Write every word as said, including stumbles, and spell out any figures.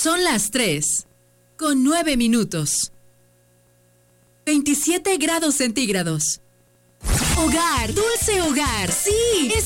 Son las tres, con nueve minutos. veintisiete grados centígrados. Hogar, dulce hogar, sí. Es